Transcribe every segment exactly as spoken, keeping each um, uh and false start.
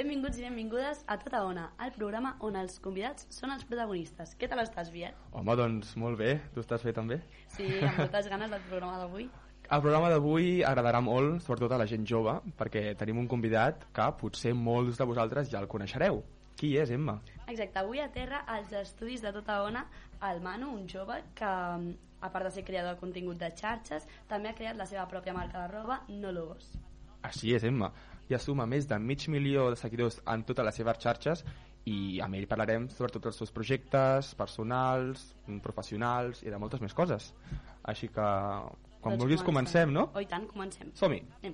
Benvinguts i benvingudes a Tota Ona, el programa on els convidats són els protagonistes. Què tal estàs, Biel? Home, doncs molt bé. Tu estàs bé també? Sí, amb moltes ganes del programa d'avui. El programa d'avui agradarà molt, sobretot a la gent jove, perquè tenim un convidat que potser molts de vosaltres ja el coneixereu. Qui és, Emma? Exacte, avui a terra als estudis de Tota Ona el Manu, un jove que, a part de ser creador de contingut de xarxes, també ha creat la seva pròpia marca de roba, No Logos. Així és, Emma. Ja suma més de mig milió de seguidors en totes les seves xarxes i amb ell parlarem sobre tots els seus projectes personals, professionals i de moltes més coses. Així que, quan doncs vulguis, comencem, no? Oh, i tant, comencem. Som-hi. Anem.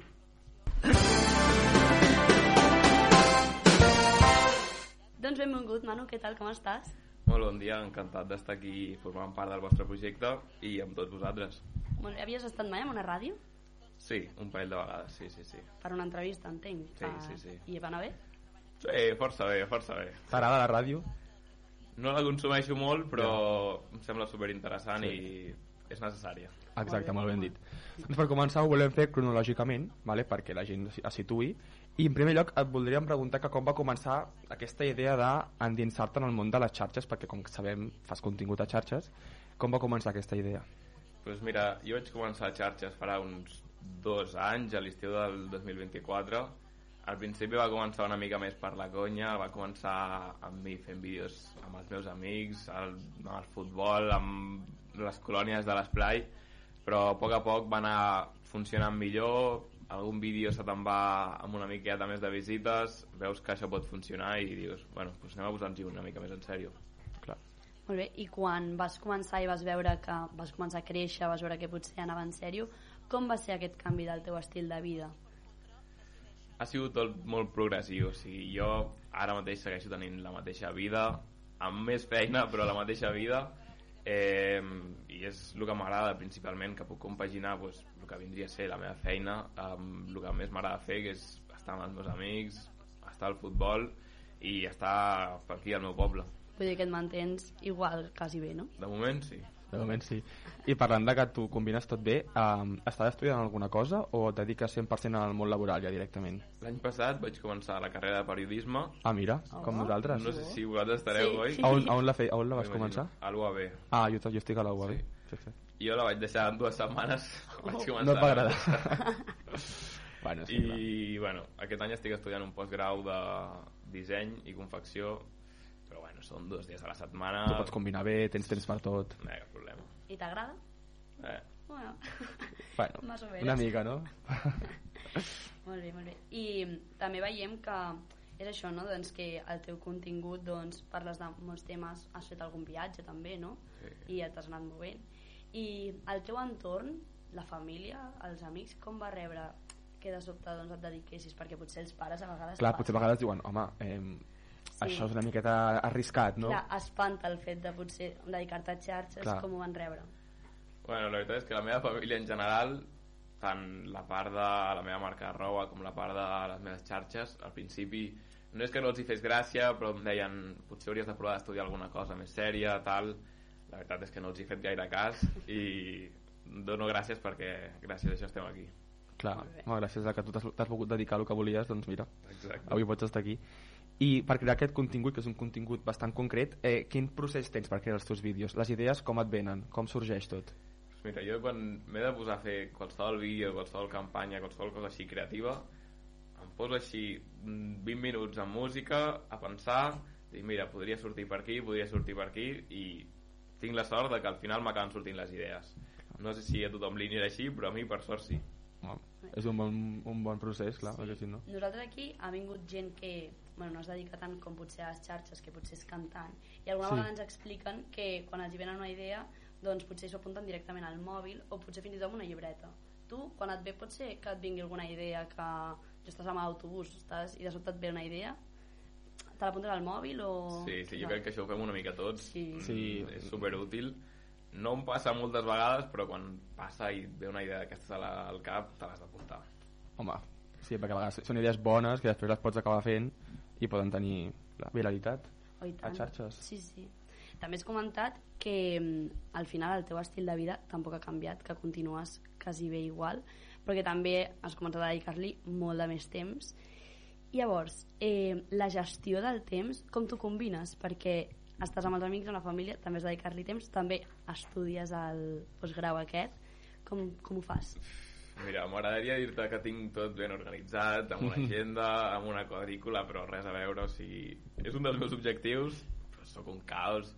Doncs benvingut, Manu, què tal, com estàs? Molt bon dia, encantat d'estar aquí formant part del vostre projecte i amb tots vosaltres. Molt bé, havies estat mai en una ràdio? Sí, un parell de vegades, sí, sí, sí. Per una entrevista, entenc. Sí, sí, sí. I va anar bé? Sí, força bé, força bé. T'agrada la ràdio? No la consumeixo molt, però ja. Em sembla superinteressant sí. I és necessària. Exacte, molt ben dit. Doncs per començar ho volem fer cronològicament, vale? Perquè la gent es situï. I en primer lloc et voldríem preguntar que com va començar aquesta idea d'endinsar-te en el món de les xarxes, perquè com sabem fas contingut a xarxes. Com va començar aquesta idea? Doncs pues mira, jo vaig començar a xarxes farà uns dos anys, a l'estiu del dos mil vint-i-quatre. Al principi va començar una mica més per la conya, va començar amb mi fent vídeos amb els meus amics, el, amb el futbol, amb les colònies de l'esplai, però a poc a poc va anar funcionant millor, algun vídeo se te'n va amb una miqueta més de visites, veus que això pot funcionar i dius, bueno, doncs anem a posar-nos una mica més en sèrio. Clar. Molt bé, i quan vas començar i vas veure que vas començar a créixer, vas veure que potser anava en sèrio, com va ser aquest canvi del teu estil de vida? Ha sigut tot molt progressiu, o sigui, jo ara mateix segueixo tenint la mateixa vida, amb més feina, però la mateixa vida, eh, i és el que m'agrada principalment, que puc compaginar pues, el que vindria a ser la meva feina amb el que més m'agrada fer, que és estar amb els meus amics, estar al futbol i estar per aquí al meu poble. Vull dir que et mantens igual, quasi bé, no? De moment sí. De moment sí. I parlant de que tu combines tot bé, um, estàs estudiant alguna cosa o et dediques cent per cent al món laboral ja directament? L'any passat vaig començar la carrera de periodisme. Ah, mira, oh, com nosaltres. No sé si vosaltres estareu, sí, oi? Sí. A on, a on, la, fe, a on la vas començar? A l'U A B. Ah, jo, jo estic a la U A B. Sí. Sí, sí. Jo la vaig deixar en dues setmanes. Oh. Vaig començar No et va agradar. Bueno, sí, I, clar. bueno, aquest any estic estudiant un postgrau de disseny i confecció, però bueno, són dos dies a la setmana. Tu pots combinar bé, tens temps per tot. No hi ha cap problema. I t'agrada? Eh. Bueno, Bueno, más o menos. una mica, no? Molt bé, molt bé. I també veiem que és això, no? Doncs que el teu contingut, doncs, parles de molts temes, has fet algun viatge també, no? Sí. I ja t'has anat movent. I el teu entorn, la família, els amics, com va rebre que de sobte doncs, et dediquessis? Perquè potser els pares a vegades... Clar, potser a vegades diuen, home, eh, sí. això és una miqueta arriscat, no? Clar, espanta el fet de potser dedicar-te a xarxes. Clar. Com ho van rebre? Bueno, la veritat és que la meva família en general, tant la part de la meva marca de roba com la part de les meves xarxes, al principi no és que no els hi fes gràcia, però em deien potser hauries de provar d'estudiar alguna cosa més sèria, tal. La veritat és que no els hi he fet gaire cas i dono gràcies perquè gràcies a això estem aquí. Clar, home, gràcies a que tu t'has pogut dedicar al que volies, doncs mira, Exacte. avui pots estar aquí. I per crear aquest contingut, que és un contingut bastant concret, eh, quin procés tens per crear els teus vídeos? Les idees com et venen? Com sorgeix tot? Mira, jo quan m'he de posar a fer qualsevol vídeo, qualsevol campanya, qualsevol cosa així creativa, em poso així vint minuts amb música, a pensar, dic, mira, podria sortir per aquí, podria sortir per aquí, i tinc la sort de que al final m'acaben sortint les idees. No sé si a tothom li anirà així, però a mi per sort sí. Oh, és un bon, un bon procés, clar, Sí. sí, no? Nosaltres aquí ha vingut gent que bueno, no es dedica tant com potser a les xarxes, que potser és cantant, i alguna Sí. vegada ens expliquen que quan els hi venen una idea doncs potser s'ho apunten directament al mòbil o potser fins i tot amb una llibreta. Tu, quan et ve, pot ser que et vingui alguna idea, que ja estàs amb l'autobús estàs, i de sobte et ve una idea, te l'apuntes al mòbil o... Sí, sí, jo crec que això ho fem una mica tots. Sí. Sí. És superútil. No em passa moltes vegades, però quan passa i ve una idea d'aquestes al cap, te l'has d'apuntar. Home, sí, perquè a vegades són idees bones que després les pots acabar fent i poden tenir la viralitat Oh, i tant. a xarxes. Sí, sí. També has comentat que mm, al final el teu estil de vida tampoc ha canviat, que continues quasi bé igual, perquè també has començat a dedicar-li molt de més temps Llavors, eh, la gestió del temps, com tu combines? Perquè estàs amb els amics, amb la família, també has de dedicar-li temps, també estudies el postgrau aquest, com, com ho fas? Mira, m'agradaria dir-te que tinc tot ben organitzat, amb una agenda, amb una quadrícula, però res a veure, o sigui, és un dels meus objectius, però sóc un caos.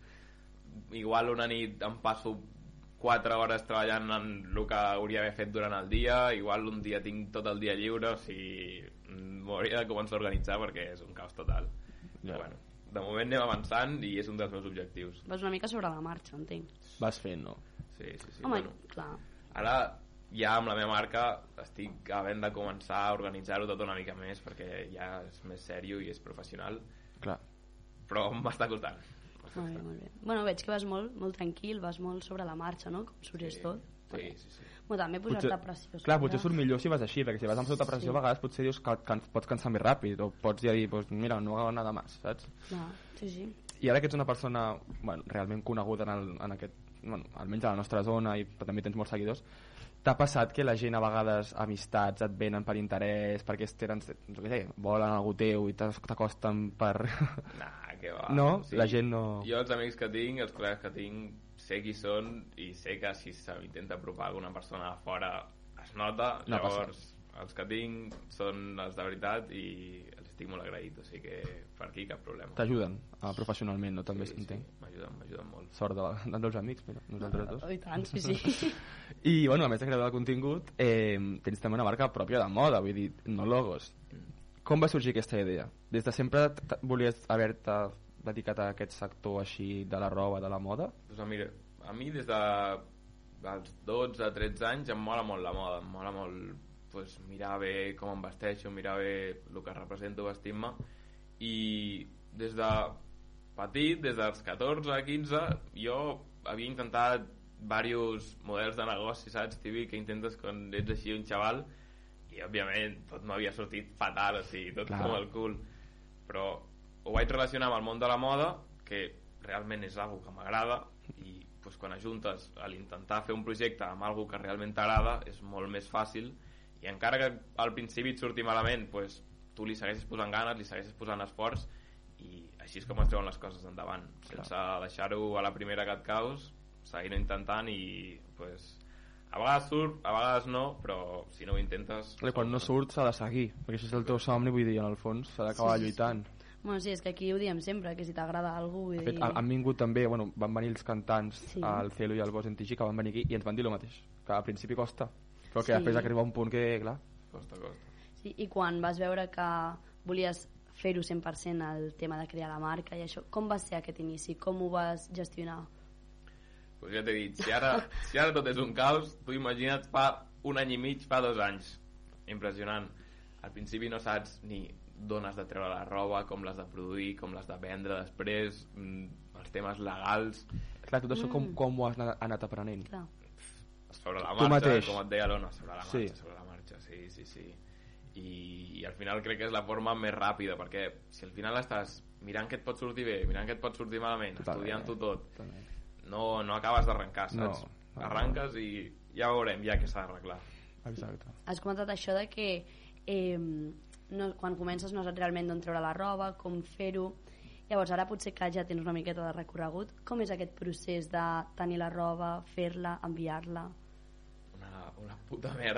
Igual una nit em passo quatre hores treballant en el que hauria d'haver fet durant el dia, igual un dia tinc tot el dia lliure, o sigui, m'hauria de començar a organitzar perquè és un caos total. Ja. Bueno, de moment anem avançant i és un dels meus objectius. Vas una mica sobre la marxa, entenc. Vas fent, no? Sí, sí, sí. Home, Bueno, clar. ara ja amb la meva marca estic havent de començar a organitzar-ho tot una mica més perquè ja és més sèrio i és professional, Clar. però m'està costant. Molt bé, molt bé. Bueno, veig que vas molt, molt tranquil, vas molt sobre la marxa, no? Com surts Sí, tot. sí, sí, sí. Bueno, també posar-te pressió. Clar, sobre. potser surt millor si vas així, perquè si vas amb sota pressió Sí. a vegades potser dius que, que pots cansar més ràpid, o pots ja dir, pues, mira, no hago nada más, saps? Clar, sí, sí. I ara que ets una persona bueno, realment coneguda en, el, en aquest, bueno, almenys a la nostra zona, i també tens molts seguidors, t'ha passat que la gent a vegades, amistats, et venen per interès, perquè es tenen, no sé, volen algú teu i t'as- t'acosten per... Nah, que va. No? La gent no- Jo els amics que tinc, els col·legues que tinc, sé qui són i sé que si s'intenta apropar alguna persona de fora es nota, No passa. llavors els que tinc són els de veritat i els estic molt agraït, o sigui que per aquí cap problema. T'ajuden uh, professionalment, no? També sí, entenc. sí, m'ajuden, m'ajuden molt. Sort de, de, dels amics, mira, nosaltres dos. Oh, i tant, sí, sí. I, bueno, a més de crear el contingut, eh, tens també una marca pròpia de moda, vull dir, no logos. Com va sorgir aquesta idea? Des de sempre t- t- volies haver-te dedicat a aquest sector així de la roba, de la moda? Doncs mira, a mi des de dels dotze a tretze anys em mola molt la moda, em mola molt pues, mirar bé com em vesteixo, mirar bé el que represento vestint-me, i des de petit, des dels catorze a quinze, jo havia intentat diversos models de negoci, saps, típic, que intentes quan ets així un xaval, i òbviament tot m'havia sortit fatal, o sigui, tot Clar. com el cul, però ho vaig relacionar amb el món de la moda, que realment és algo que m'agrada, i pues, quan ajuntes a l'intentar fer un projecte amb algo que realment t'agrada és molt més fàcil, i encara que al principi et surti malament, pues, tu li segueixes posant ganes, li segueixes posant esforç, i així és com es treuen les coses endavant, sense deixar-ho a la primera que et caus, seguint intentant, i pues, a vegades surt, a vegades no, però si no ho intentes... Clar, quan no surt s'ha de seguir, perquè això és el teu somni, vull dir, en el fons s'ha d'acabar Sí, sí, sí. lluitant. Bueno, sí, és que aquí ho diem sempre, que si t'agrada alguna cosa... De fet, han han vingut també, bueno, van venir els cantants, Sí. el Celo i el Bos en Tigi, que van venir aquí i ens van dir el mateix, que al principi costa, però que Sí. després arriba un punt que, clar, Costa, costa. Sí, i quan vas veure que volies fer-ho cent per cent el tema de crear la marca i això, com va ser aquest inici? Com ho vas gestionar? Pues ja t'he dit, si ara, si ara tot és un caos, tu imagina't fa un any i mig, fa dos anys. Impressionant. Al principi no saps ni d'on has de treure la roba, com l'has de produir, com l'has de vendre després, mm, els temes legals, clar, tot això Mm. com, com ho has anat, anat aprenent? Clar. sobre la Tu marxa, mateix. com et deia l'Ona, sobre la marxa, Sí. sobre la marxa, sí, sí, sí. I, I al final crec que és la forma més ràpida, perquè si al final estàs mirant què et pot sortir bé, mirant què et pot sortir malament, Totalment. estudiant-ho tot, Totalment. no, no acabes d'arrencar, saps? No. Arranques i ja veurem ja què s'ha d'arreglar. Exacte. Has comentat això de que eh, no, quan comences no saps realment d'on treure la roba, com fer-ho. Llavors ara potser que ja tens una miqueta de recorregut, com és aquest procés de tenir la roba, fer-la, enviar-la? Una, una puta merda.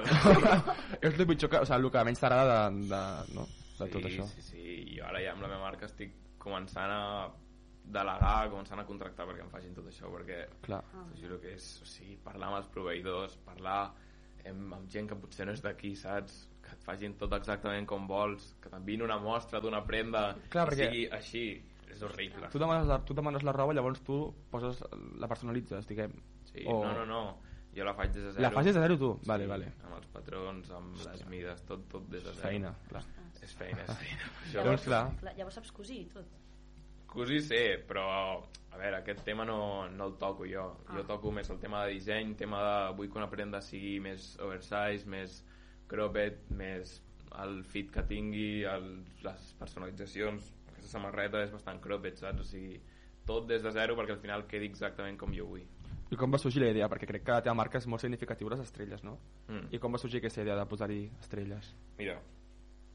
És el pitjor que, o sigui, el que menys t'agrada de, de, no? de tot sí, això. Sí, sí, i ara ja amb la meva marca estic començant a delegar, començant a contractar perquè em facin tot això, perquè Clar. t'ho juro que és, o sigui, parlar amb els proveïdors, parlar amb, amb gent que potser no és d'aquí, saps? Que et facin tot exactament com vols, que t'enviïn una mostra d'una prenda Clar, que perquè- sigui així, és horrible. Tu demanes, la, tu demanes la roba, llavors tu poses, la personalitzes, diguem. Sí, o- no, no, no, jo la faig des de zero. La fas des de zero tu? Sí, Vale, vale. amb els patrons, amb les mides, tot, tot des de zero. Feina, clar. És feina, és feina. Això, Llavors, clar. clar, llavors saps cosir i tot. cosir sé, però a veure, aquest tema no, no el toco jo. Ah. Jo toco més el tema de disseny, tema de vull que una prenda sigui més oversize, més cropped, més el fit que tingui, el, les personalitzacions. Aquesta samarreta és bastant cropped, saps? O sigui, tot des de zero perquè al final quedi exactament com jo vull. I com va sorgir la idea? Perquè crec que la teva marca és molt significativa, les estrelles, no? Mm. I com va sorgir aquesta idea de posar-hi estrelles? Mira,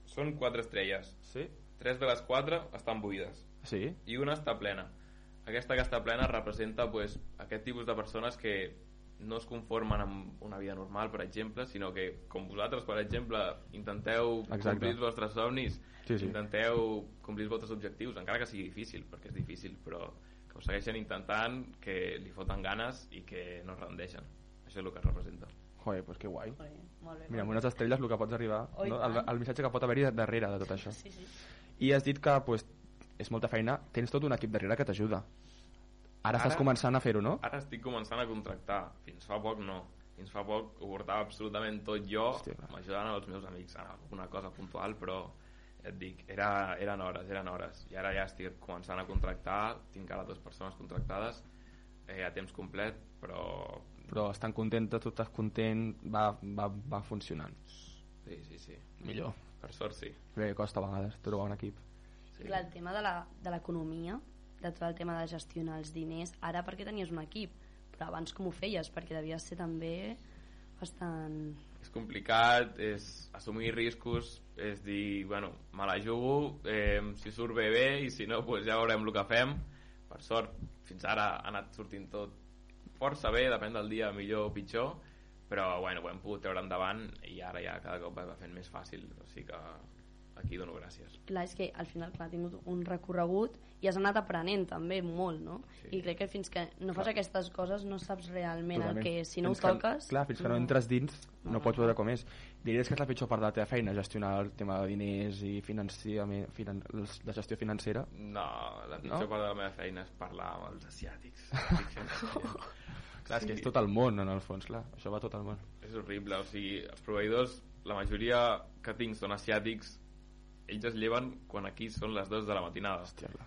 Són quatre estrelles. Sí? Tres de les quatre estan buides. Sí? I una està plena. Aquesta que està plena representa pues, aquest tipus de persones que no es conformen amb una vida normal, per exemple, sinó que, com vosaltres, per exemple, intenteu Exacte. complir els vostres somnis, Sí, sí. intenteu complir els vostres objectius, encara que sigui difícil, perquè és difícil, però que ho segueixen intentant, que li foten ganes i que no es rendeixen. Això és el que representa. Joder, pues que guai. Joder, molt bé, Mira, amb molt unes estrelles el que pots arribar, Oh, i no? el, tant. el missatge que pot haver-hi darrere de tot això. bé. Sí, sí. I has dit que pues, és molta feina, tens tot un equip darrere que t'ajuda. Ara, Ara- estàs començant a fer-ho, no? Ara estic començant a contractar. Fins fa poc no. Fins fa poc ho portava absolutament tot jo, Hòstia, clar. m'ajudaven els meus amics en alguna cosa puntual, però et dic, era, eren hores, eren hores. I ara ja estic començant a contractar, tinc ara dues persones contractades eh, a temps complet, però Però estan contentes, tu estàs content, va, va, va funcionant. sí, sí, sí. Millor. Per sort sí. Bé, costa a vegades trobar un equip. sí. I clar, el tema de la- de l'economia, de tot el tema de gestionar els diners, ara perquè tenies un equip, però abans com ho feies? Perquè devies ser també bastant... És complicat, és assumir riscos, és dir, bueno, me la jugo, eh, si surt bé bé i si no, pues ja veurem el que fem. Per sort, fins ara ha anat sortint tot força bé, depèn del dia, millor o pitjor, però bueno, ho hem pogut treure endavant i ara ja cada cop va fent més fàcil, o sigui que aquí dono gràcies. Clar, és que al final clar, ha tingut un recorregut i has anat aprenent també molt, no? Sí. I crec que fins que no fas aquestes coses no saps realment el Totalment. que si no ho Fins que- toques... Clar, fins que no entres dins no, No, no, pots no. veure com és. Diries que és la pitjor part de la teva feina, gestionar el tema de diners i financiament, finan la gestió financera? No, la pitjor No? part de la meva feina és parlar amb els asiàtics. Estic fent això. Clar, és que és tot el món, en el fons, clar. Això va a tot el món. És horrible, o sigui, els proveïdors, la majoria que tinc són asiàtics, ells es lleven quan aquí són les dues de la matinada. Hòstia, clar.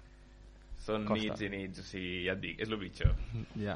Són Costa. nits i nits, o sigui, ja et dic, és el pitjor. Ja.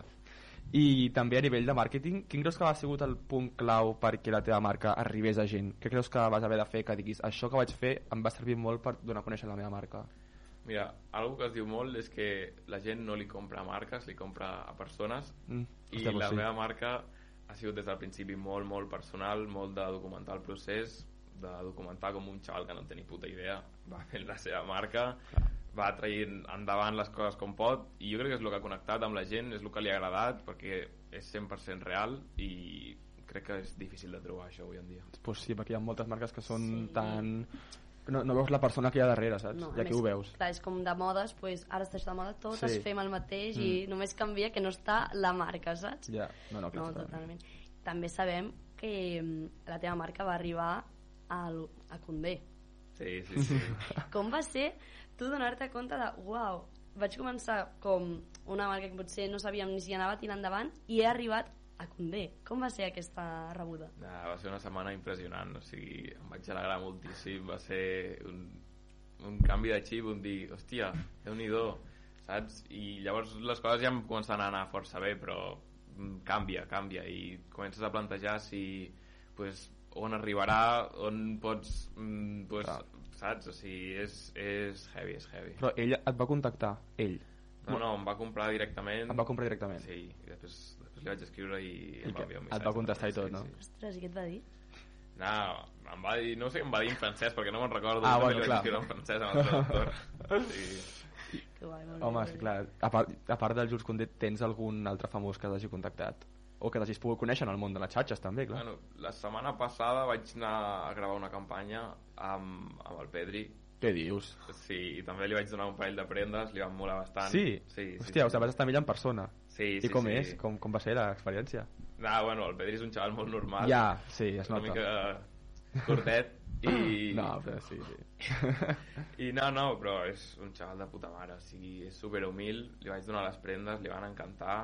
I també a nivell de màrqueting, quin creus que va sigut el punt clau perquè la teva marca arribés a gent? Què creus que vas haver de fer que diguis això que vaig fer em va servir molt per donar a conèixer la meva marca? Mira, algo que es diu molt és que la gent no li compra a marques, li compra a persones, Mm, i hòstia, pues la sí. meva marca ha sigut des del principi molt, molt personal, molt de documentar el procés, de documentar com un xaval que no té ni puta idea va fent la seva marca, va traient endavant les coses com pot, i jo crec que és el que ha connectat amb la gent, és el que li ha agradat, perquè és cent per cent real i crec que és difícil de trobar això avui en dia. Pues sí, perquè hi ha moltes marques que són Sí. tan... No, no veus la persona que hi ha darrere, saps? No, I a aquí més, ho veus. Clar, és com de modes, pues, ara està això de moda, totes Sí. fem el mateix i només canvia que no està la marca, saps? Ja, no, no, clar, No, totalment. totalment. També sabem que mm, la teva marca va arribar al, a Condé. Sí, sí, sí. Com va ser tu donar-te compte de, uau, vaig començar com una marca que potser no sabíem ni si anava tirant endavant i he arribat a Condé. Com va ser aquesta rebuda? Nah, va ser una setmana impressionant, o sigui, em vaig alegrar moltíssim, va ser un, un canvi de xip, un dir, hòstia, Déu-n'hi-do, saps? I llavors les coses ja em comencen a anar força bé, però mm, canvia, canvia, i comences a plantejar si, pues, on arribarà, on pots, mm, pues, Clar. saps? O sigui, és, és heavy, és heavy. Però ell et va contactar, ell. No, no, em va comprar directament. Et va comprar directament. Sí, i després, després li vaig escriure i, I em què? va enviar un Et missatge. va contestar i tot, Sí, no? sí. Ostres, i què et va dir? No, em va dir, no sé què em va dir en francès perquè no me'n recordo. Ah, També bueno, li vaig clar. escriure en francès amb el traductor. Sí. Que guai, molt Home, bé, sí, molt clar, a part, a part del Jules Condé, tens algun altre famós que t'hagi contactat? O que t'hagis pogut conèixer en el món de les xarxes, també, clar. Bueno, la setmana passada vaig anar a gravar una campanya amb, amb el Pedri. Què dius? Sí, i també li vaig donar un parell de prendes, li van molar bastant. Sí? Sí, sí. Hòstia, sí. o sigui, vas estar amb ell en persona. Sí, I sí, com sí. és? Com, com va ser l'experiència? Nah, bueno, el Pedri és un xaval molt normal. Ja, sí, es una nota. mica curtet. I... No, però sí, sí. I no, no, però és un xaval de puta mare, o sigui, és super humil, li vaig donar les prendes, li van encantar,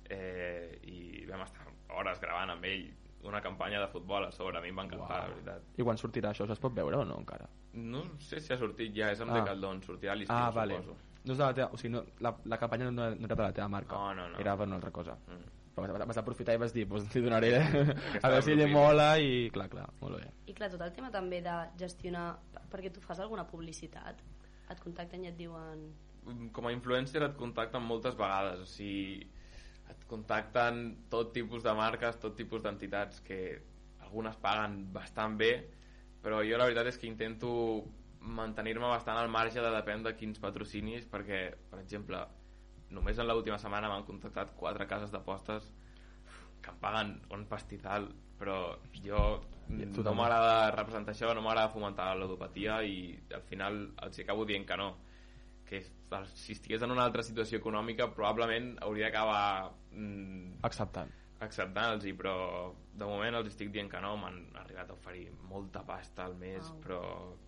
eh, i vam estar hores gravant amb ell una campanya de futbol a sobre, a mi em va encantar, Uau. la veritat. I quan sortirà això? Es pot veure o no, encara? No sé si ha sortit ja, és amb Ah. Decathlon, sortirà a l'estiu, Ah, vale. suposo. No és de la teva, o sigui, no, la, la campanya no, no era de la teva marca. No, no, no. Era per una altra cosa. Mm. Però vas, vas aprofitar i vas dir, doncs t'hi donaré a Aquesta veure si li aprofito. mola i clar, clar, molt bé. I clar, tot el tema també de gestionar, perquè tu fas alguna publicitat, et contacten i et diuen... Com a influencer et contacten moltes vegades, o sigui, et contacten tot tipus de marques, tot tipus d'entitats que algunes paguen bastant bé però jo la veritat és que intento mantenir-me bastant al marge de depèn de quins patrocinis, perquè, per exemple, només en l'última setmana m'han contactat quatre cases d'apostes que em paguen un pastizal, però jo no m'agrada representar això, no m'agrada fomentar l'odopatia i al final els acabo dient que no, que si estigués en una altra situació econòmica probablement hauria d'acabar mm, acceptant acceptant-los, però de moment els estic dient que no. M'han arribat a oferir molta pasta al mes, oh. però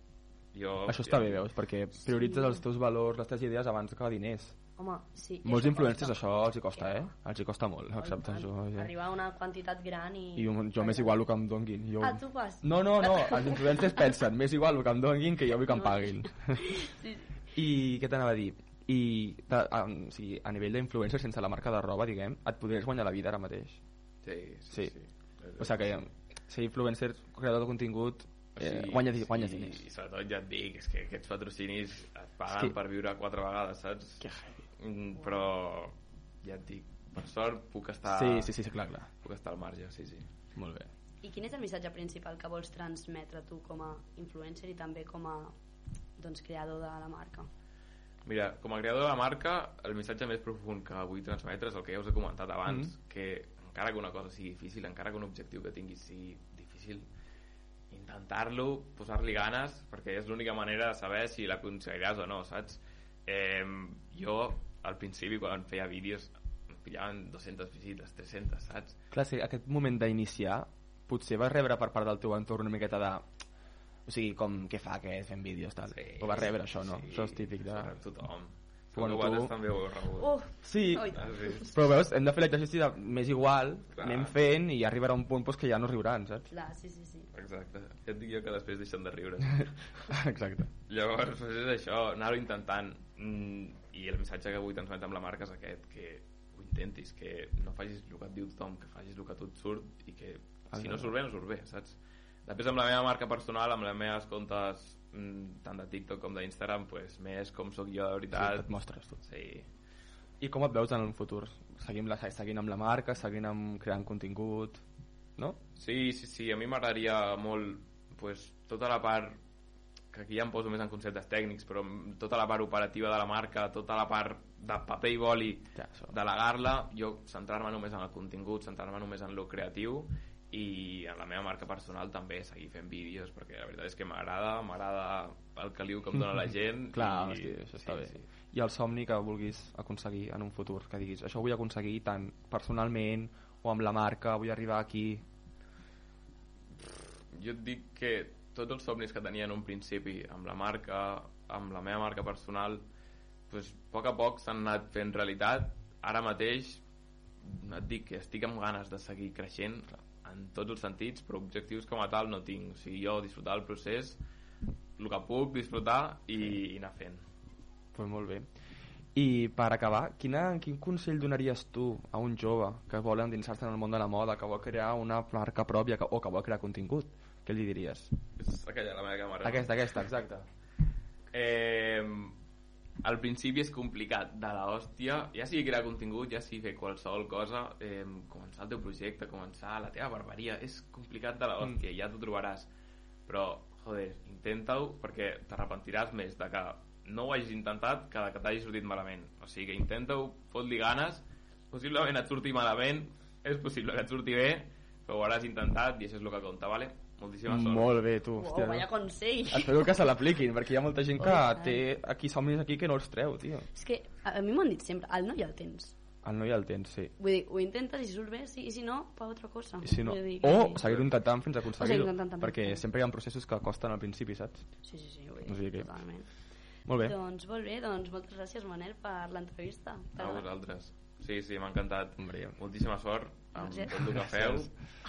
jo... Això està bé, veus, perquè prioritzes sí. els teus valors, les teves idees abans que diners. Home, sí. Molts influencers costa. Això els hi costa, eh? Els hi costa molt, acceptar això. Ja. Arribar a una quantitat gran i... I jo, jo m'és igual el que em donguin. Jo... Ah, tu fas? No, no, no, els influencers pensen, m'és igual el que em donguin que jo vull que em paguin. Sí. I què t'anava a dir? I a, a, o sigui, a nivell d'influencer, sense la marca de roba, diguem, et podries guanyar la vida ara mateix? Sí, sí. sí. sí. O sigui que ser influencer, creador de contingut, eh, sí, guanya, guanya sí, diners. I sobretot ja et dic, és que aquests patrocinis et paguen sí. per viure quatre vegades, saps? Que heavy. Mm, però ja et dic, per sort puc estar... Sí, sí, sí, sí, clar, clar. Puc estar al marge, sí, sí. Molt bé. I quin és el missatge principal que vols transmetre tu com a influencer i també com a doncs, creador de la marca? Mira, com a creador de la marca, el missatge més profund que vull transmetre és el que ja us he comentat abans, mm-hmm. que encara que una cosa sigui difícil, encara que un objectiu que tinguis sigui difícil, intentar-lo, posar-li ganes, perquè és l'única manera de saber si l'aconseguiràs o no, saps? Eh, jo, al principi, quan feia vídeos, em pillaven dues-centes visites, tres-centes, saps? Clar, sí, aquest moment d'iniciar, potser vas rebre per part del teu entorn una miqueta de... O sigui, com, què fa aquest fent vídeos, tal? Sí, ho vas rebre, això, no? Sí, això és típic de... tothom. Bueno, tu... també ho he rebut. Uh, sí, ah, sí, però veus, hem de fer l'exercici de més igual, clar. Anem fent i arribarà un punt pues, que ja no riuran, saps? Clar, sí, sí, sí. Exacte. Ja et dic jo que després deixen de riure. Exacte. Llavors, pues és això, anar-ho intentant. Mm, I el missatge que vull transmetre amb la marca és aquest, que ho intentis, que no facis el que et diu tothom, que facis el que a tu et surt i que si no surt bé, no surt bé, saps? Després amb la meva marca personal, amb les meves comptes mmm, tant de TikTok com d'Instagram, pues, més com sóc jo de veritat. Sí, et mostres tu. Sí. I com et veus en el futur? Seguim, la, seguint amb la marca, seguint amb creant contingut, no? Sí, sí, sí, a mi m'agradaria molt pues, tota la part, que aquí ja em poso més en conceptes tècnics, però tota la part operativa de la marca, tota la part de paper i boli, ja, delegar-la, jo centrar-me només en el contingut, centrar-me només en lo creatiu, i en la meva marca personal també seguir fent vídeos, perquè la veritat és que m'agrada m'agrada el caliu que em dona la gent. Clar, i... hosti, això està sí, bé. Sí. I el somni que vulguis aconseguir en un futur, que diguis, això ho vull aconseguir tant personalment o amb la marca, vull arribar aquí. Jo et dic que tots els somnis que tenia en un principi amb la marca, amb la meva marca personal, pues, a poc a poc s'han anat fent realitat. Ara mateix et dic que estic amb ganes de seguir creixent en tots els sentits, però objectius com a tal no tinc. O sigui, jo disfrutar el procés, el que puc disfrutar i, i anar fent. Pues molt bé. I per acabar, quina, quin consell donaries tu a un jove que vol endinsar-se en el món de la moda, que vol crear una marca pròpia que, o que vol crear contingut? Què li diries? És aquella, la meva càmera. Aquesta, aquesta, exacte. Eh, al principi és complicat de l'hòstia, ja sigui crear contingut, ja sigui fer qualsevol cosa, eh, començar el teu projecte, començar la teva barberia, és complicat de l'hòstia, mm. ja t'ho trobaràs, però joder, intenta-ho, perquè t'arrepentiràs més de que no ho hagis intentat que de que t'hagi sortit malament. O sigui que intenta-ho, fot-li ganes, possiblement et surti malament, és possible que et surti bé, però ho hauràs intentat i això és el que compta, vale? Moltíssima sort. Molt bé, tu. Uau, hòstia, vaya consell. Espero que se l'apliquin, perquè hi ha molta gent que oh, té aquí somnis aquí que no els treu, tio. És que a, a mi m'ho han dit sempre, el no ja el tens. El no ja el tens, sí. Vull dir, ho intentes i si surt bé, sí, i si no, per altra cosa. I si no, dir, o seguir-ho intentant fins a aconseguir-ho, intentant perquè sempre hi ha processos que costen al principi, saps? Sí, sí, sí, vull dir, o sigui que... totalment. Molt bé. Doncs molt bé, doncs moltes gràcies, Manel, per l'entrevista. A vosaltres. Sí, sí, m'ha encantat. Hombre, moltíssima sort amb tot el que feu.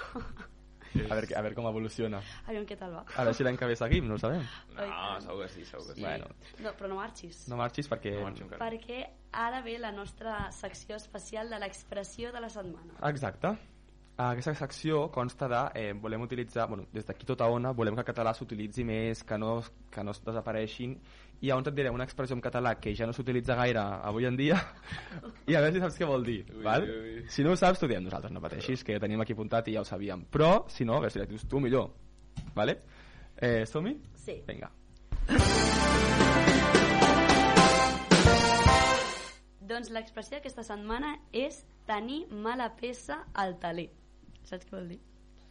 A veure, a veure com evoluciona. Aviam què tal va. A veure si l'any que ve seguim, no ho sabem. No, segur que sí, segur que sí. Bueno. No, però no marxis. No marxis perquè... No marxo encara. Perquè ara ve la nostra secció especial de l'expressió de la setmana. Exacte. Aquesta secció consta de... Eh, volem utilitzar... Bueno, des d'aquí tota ona volem que el català s'utilitzi més, que no, que no es desapareixin. I llavors et diré una expressió en català que ja no s'utilitza gaire avui en dia i a veure si saps què vol dir, ui, val? Ui, ui. Si no ho saps, t'ho diem nosaltres, no pateixis, que tenim aquí apuntat i ja ho sabíem. Però, si no, a veure si la dius tu millor, vale? Eh, som-hi? Sí. Vinga. Doncs l'expressió d'aquesta setmana és tenir mala peça al taler. Saps què vol dir?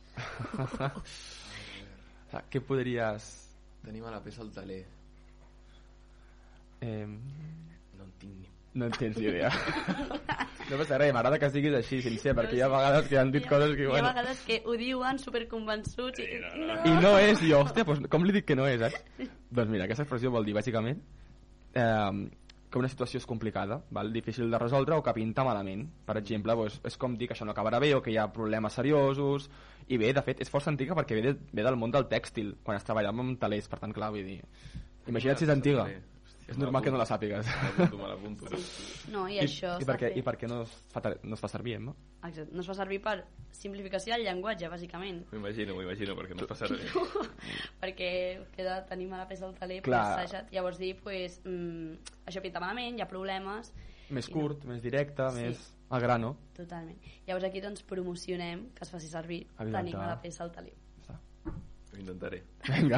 Què podries... Tenim a la peça al taler. Eh... No en tinc ni... No en tens ni idea. No passa res, m'agrada que siguis així, sincer, perquè hi ha vegades que han dit coses que... Hi ha Bueno... vegades que ho diuen superconvençuts i... No. I no és, jo, hòstia, doncs com li dic que no és, eh? Doncs mira, aquesta expressió vol dir, bàsicament, eh, que una situació és complicada, val? Difícil de resoldre o que pinta malament. Per exemple, doncs, és com dir que això no acabarà bé o que hi ha problemes seriosos. I bé, de fet, és força antiga perquè ve, de, ve del món del tèxtil, quan es treballava amb talers, per tant, clar, vull dir... Imagina't si és antiga. És normal que no la sàpigues. M'apunto, me l'apunto. No, i, I, això i, per què, I per què no es fa, no es fa servir, Emma? Exacte, no es fa servir per simplificació del llenguatge, bàsicament. M'ho imagino, m'ho imagino, perquè no es fa servir. Perquè queda tenir mala peça al taler, Clar. pues, assajat. Llavors dir, pues, mm, això pinta malament, hi ha problemes... Més curt, no. Més directe, Sí. més al grano. Totalment. Llavors aquí doncs promocionem que es faci servir Exacte. tenir mala peça al taler. Ho intentaré. Vinga.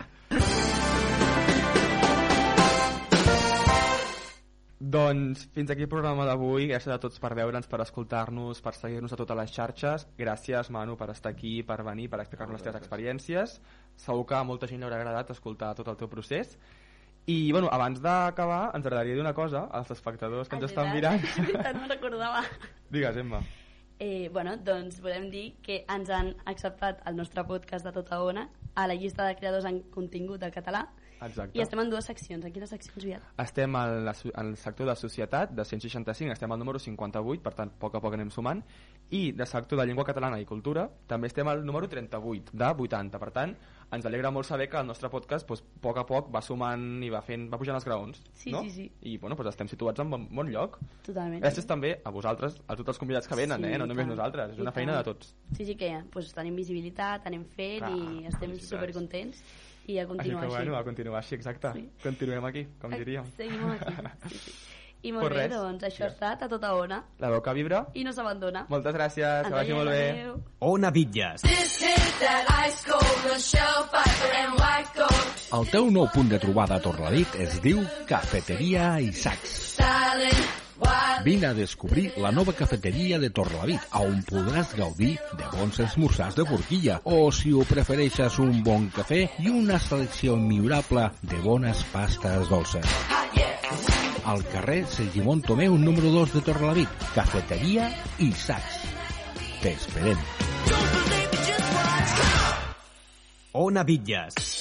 Doncs fins aquí el programa d'avui. Gràcies a tots per veure'ns, per escoltar-nos, per seguir-nos a totes les xarxes. Gràcies, Manu, per estar aquí, per venir, per explicar-nos les teves experiències. Segur que a molta gent li haurà agradat escoltar tot el teu procés. I, bueno, abans d'acabar, ens agradaria dir una cosa als espectadors que ens estan mirant. És veritat, no recordava. Digues, Emma. Eh, bueno, doncs volem dir que ens han acceptat el nostre podcast de Tota Ona a la llista de creadors en contingut del català. Exacte. I estem en dues seccions. En quines seccions, Viat? Estem al, al sector de societat de cent seixanta-cinc, estem al número cinquanta-vuit, per tant, a poc a poc anem sumant, i de sector de llengua catalana i cultura també estem al número trenta-vuit, de vuitanta. Per tant, ens alegra molt saber que el nostre podcast, doncs, a poc a poc va sumant i va fent, va pujant els graons, Sí, no? sí, sí. I bueno, doncs estem situats en bon, bon lloc. Totalment. Gràcies també a vosaltres, a tots els convidats que venen, Sí, eh? No i només tant, nosaltres, és i una tant. feina de tots. Sí, sí que pues, tenim visibilitat, anem fent Clar, i estem felicitats. supercontents i a Així continuar que així. bueno, a continuar així, exacte. Sí. Continuem aquí, com diríem. Seguim aquí. Sí, sí. I molt Pues bé, res. doncs això ha estat a Tota Ona La veu que vibra. i no s'abandona. Moltes gràcies, que Ens vagi molt bé. veiem, adéu. Ona Bitlles. This hit that ice cold Michelle Pfeiffer and white gold El teu nou punt de trobada a Torrelavit es diu Cafeteria Isaacs. styling. Wild Vine a descobrir la nova cafeteria de Torrelavit, on podràs gaudir de bons esmorzars de forquilla, o, si ho prefereixes, un bon cafè i una selecció immillorable de bones pastes dolces. Al carrer Segimon Tomeu, número dos de Torrelavit, Cafeteria Isaacs. T'esperem. Ona Bitlles.